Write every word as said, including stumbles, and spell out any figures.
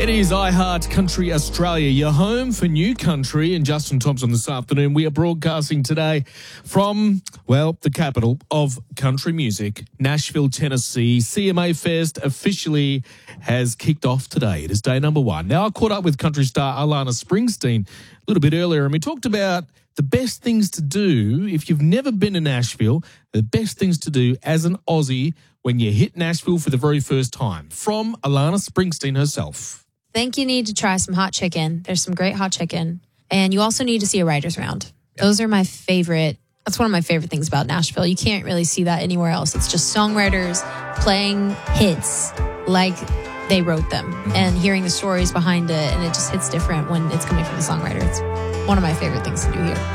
It is iHeart Country Australia, your home for new country, and Justin Thompson this afternoon. We are broadcasting today from, well, the capital of country music, Nashville, Tennessee. C M A Fest officially has kicked off today. It is day number one. Now, I caught up with country star Alana Springsteen a little bit earlier, and we talked about the best things to do if you've never been to Nashville, the best things to do as an Aussie when you hit Nashville for the very first time. From Alana Springsteen herself. I think you need to try some hot chicken. There's some great hot chicken. And you also need to see a writer's round. Those are my favorite. That's one of my favorite things about Nashville. You can't really see that anywhere else. It's just songwriters playing hits like they wrote them and hearing the stories behind it. And it just hits different when it's coming from the songwriter. It's one of my favorite things to do here.